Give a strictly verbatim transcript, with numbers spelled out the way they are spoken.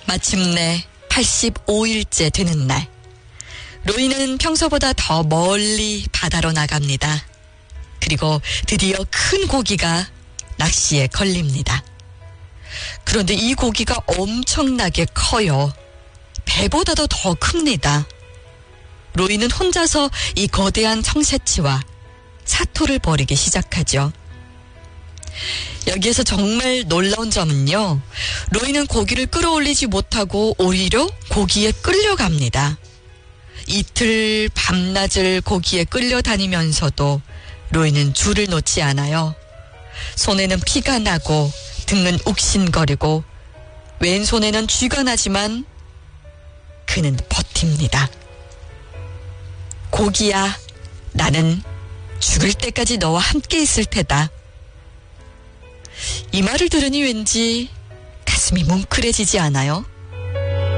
마침내 팔십오 일째 되는 날, 로이는 평소보다 더 멀리 바다로 나갑니다. 그리고 드디어 큰 고기가 낚시에 걸립니다. 그런데 이 고기가 엄청나게 커요. 배보다도 더 큽니다. 로이는 혼자서 이 거대한 청새치와 사토를 벌이기 시작하죠. 여기에서 정말 놀라운 점은요, 로이는 고기를 끌어올리지 못하고 오히려 고기에 끌려갑니다. 이틀 밤낮을 고기에 끌려다니면서도 로이는 줄을 놓지 않아요. 손에는 피가 나고 등은 욱신거리고 왼손에는 쥐가 나지만 그는 버팁니다. 고기야, 나는 죽을 때까지 너와 함께 있을 테다. 이 말을 들으니 왠지 가슴이 뭉클해지지 않아요?